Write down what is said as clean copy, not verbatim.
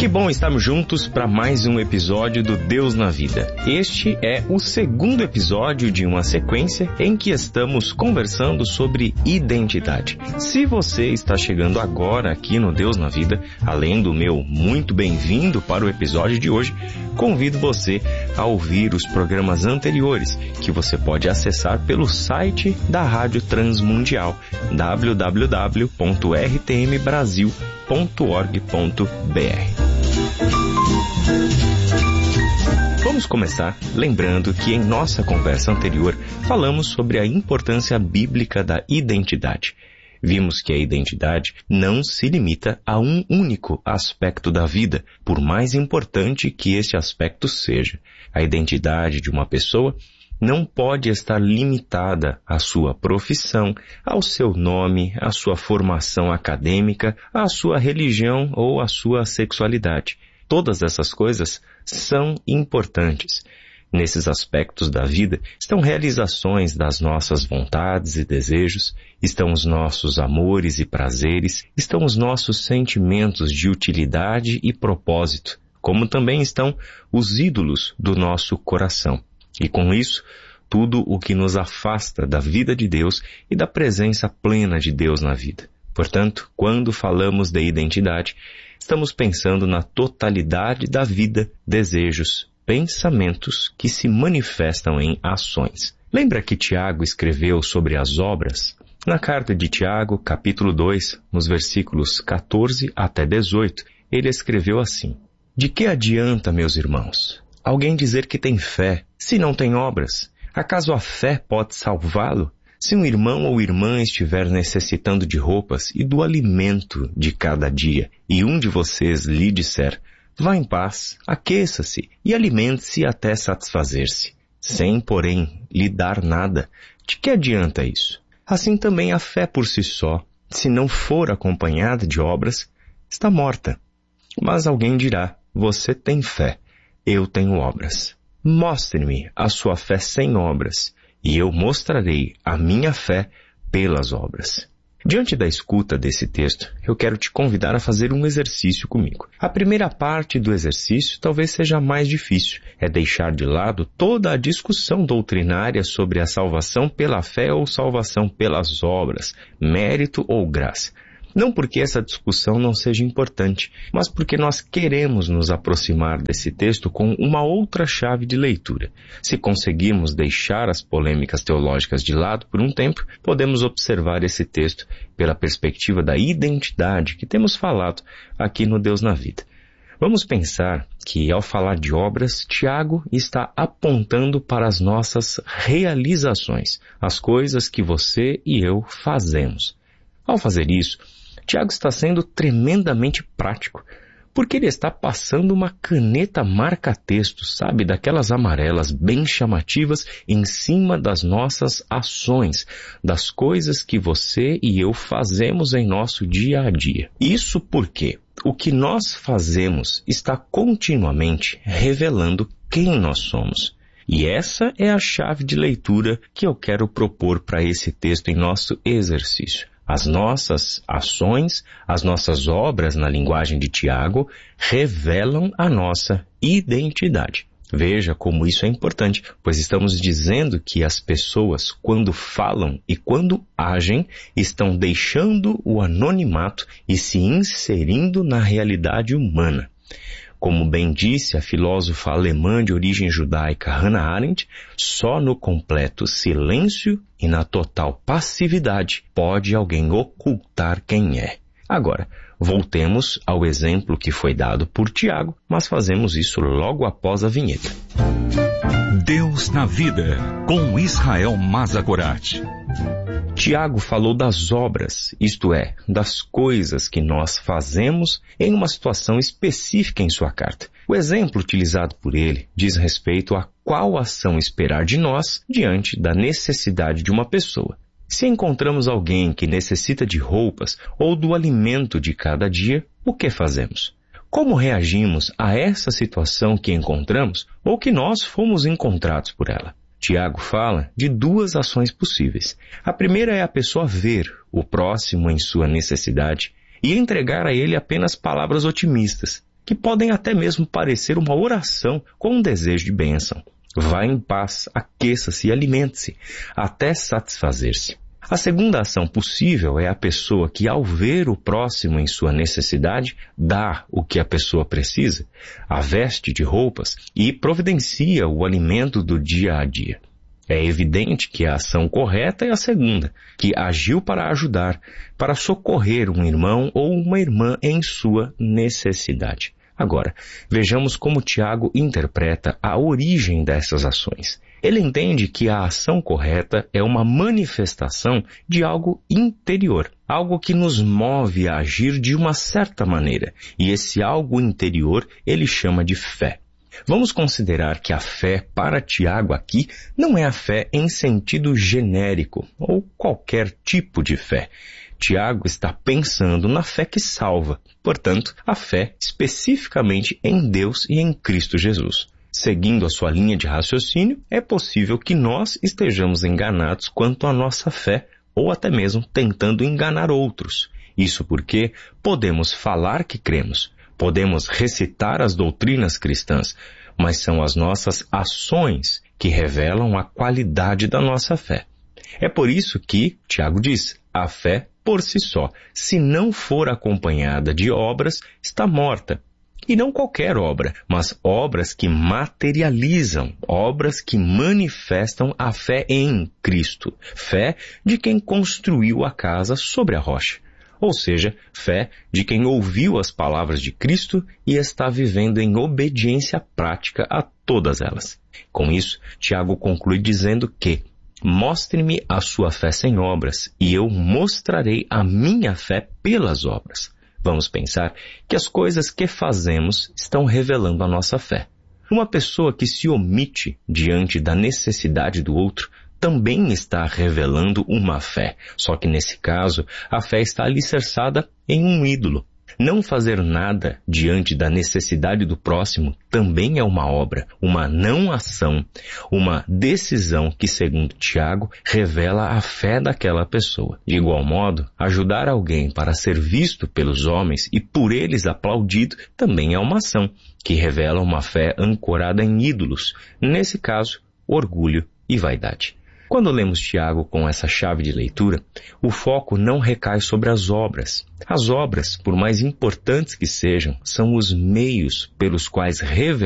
Que bom estarmos juntos para mais um episódio do Deus na Vida. Este é o segundo episódio de uma sequência em que estamos conversando sobre identidade. Se você está chegando agora aqui no Deus na Vida, além do meu muito bem-vindo para o episódio de hoje, convido você a ouvir os programas anteriores, que você pode acessar pelo site da Rádio Transmundial, www.rtmbrasil.org.br. Vamos começar lembrando que em nossa conversa anterior falamos sobre a importância bíblica da identidade. Vimos que a identidade não se limita a um único aspecto da vida, por mais importante que esse aspecto seja. A identidade de uma pessoa não pode estar limitada à sua profissão, ao seu nome, à sua formação acadêmica, à sua religião ou à sua sexualidade. Todas essas coisas são importantes. Nesses aspectos da vida estão realizações das nossas vontades e desejos, estão os nossos amores e prazeres, estão os nossos sentimentos de utilidade e propósito, como também estão os ídolos do nosso coração. E com isso, tudo o que nos afasta da vida de Deus e da presença plena de Deus na vida. Portanto, quando falamos de identidade, estamos pensando na totalidade da vida, desejos, pensamentos que se manifestam em ações. Lembra que Tiago escreveu sobre as obras? Na carta de Tiago, capítulo 2, nos versículos 14 até 18, ele escreveu assim: De que adianta, meus irmãos, alguém dizer que tem fé, se não tem obras? Acaso a fé pode salvá-lo? Se um irmão ou irmã estiver necessitando de roupas e do alimento de cada dia, e um de vocês lhe disser, vá em paz, aqueça-se e alimente-se até satisfazer-se, sem, porém, lhe dar nada, de que adianta isso? Assim também a fé por si só, se não for acompanhada de obras, está morta. Mas alguém dirá, você tem fé, eu tenho obras. Mostre-me a sua fé sem obras, e eu mostrarei a minha fé pelas obras. Diante da escuta desse texto, eu quero te convidar a fazer um exercício comigo. A primeira parte do exercício talvez seja a mais difícil. É deixar de lado toda a discussão doutrinária sobre a salvação pela fé ou salvação pelas obras, mérito ou graça. Não porque essa discussão não seja importante, mas porque nós queremos nos aproximar desse texto com uma outra chave de leitura. Se conseguirmos deixar as polêmicas teológicas de lado por um tempo, podemos observar esse texto pela perspectiva da identidade que temos falado aqui no Deus na Vida. Vamos pensar que, ao falar de obras, Tiago está apontando para as nossas realizações, as coisas que você e eu fazemos. Ao fazer isso, Tiago está sendo tremendamente prático, porque ele está passando uma caneta marca-texto, sabe, daquelas amarelas bem chamativas em cima das nossas ações, das coisas que você e eu fazemos em nosso dia a dia. Isso porque o que nós fazemos está continuamente revelando quem nós somos. E essa é a chave de leitura que eu quero propor para esse texto em nosso exercício. As nossas ações, as nossas obras na linguagem de Tiago, revelam a nossa identidade. Veja como isso é importante, pois estamos dizendo que as pessoas, quando falam e quando agem, estão deixando o anonimato e se inserindo na realidade humana. Como bem disse a filósofa alemã de origem judaica Hannah Arendt, só no completo silêncio e na total passividade pode alguém ocultar quem é. Agora, voltemos ao exemplo que foi dado por Tiago, mas fazemos isso logo após a vinheta. Deus na Vida, com Israel Mazagorat. Tiago falou das obras, isto é, das coisas que nós fazemos em uma situação específica em sua carta. O exemplo utilizado por ele diz respeito a qual ação esperar de nós diante da necessidade de uma pessoa. Se encontramos alguém que necessita de roupas ou do alimento de cada dia, o que fazemos? Como reagimos a essa situação que encontramos ou que nós fomos encontrados por ela? Tiago fala de duas ações possíveis. A primeira é a pessoa ver o próximo em sua necessidade e entregar a ele apenas palavras otimistas. que podem até mesmo parecer uma oração com um desejo de bênção. Vá em paz, aqueça-se e alimente-se, até satisfazer-se. A segunda ação possível é a pessoa que, ao ver o próximo em sua necessidade, dá o que a pessoa precisa, a veste de roupas e providencia o alimento do dia a dia. É evidente que a ação correta é a segunda, que agiu para ajudar, para socorrer um irmão ou uma irmã em sua necessidade. Agora, vejamos como Tiago interpreta a origem dessas ações. Ele entende que a ação correta é uma manifestação de algo interior, algo que nos move a agir de uma certa maneira, e esse algo interior ele chama de fé. Vamos considerar que a fé para Tiago aqui não é a fé em sentido genérico ou qualquer tipo de fé. Tiago está pensando na fé que salva, portanto, a fé especificamente em Deus e em Cristo Jesus. Seguindo a sua linha de raciocínio, é possível que nós estejamos enganados quanto à nossa fé ou até mesmo tentando enganar outros. Isso porque podemos falar que cremos, podemos recitar as doutrinas cristãs, mas são as nossas ações que revelam a qualidade da nossa fé. É por isso que Tiago diz, a fé por si só, se não for acompanhada de obras, está morta. E não qualquer obra, mas obras que materializam, obras que manifestam a fé em Cristo. Fé de quem construiu a casa sobre a rocha. Ou seja, fé de quem ouviu as palavras de Cristo e está vivendo em obediência prática a todas elas. Com isso, Tiago conclui dizendo que mostre-me a sua fé sem obras, e eu mostrarei a minha fé pelas obras. Vamos pensar que as coisas que fazemos estão revelando a nossa fé. Uma pessoa que se omite diante da necessidade do outro também está revelando uma fé, só que nesse caso a fé está alicerçada em um ídolo. Não fazer nada diante da necessidade do próximo também é uma obra, uma não ação, uma decisão que, segundo Tiago, revela a fé daquela pessoa. De igual modo, ajudar alguém para ser visto pelos homens e por eles aplaudido também é uma ação, que revela uma fé ancorada em ídolos, nesse caso, orgulho e vaidade. Quando lemos Tiago com essa chave de leitura, o foco não recai sobre as obras. As obras, por mais importantes que sejam, são os meios pelos quais revelamos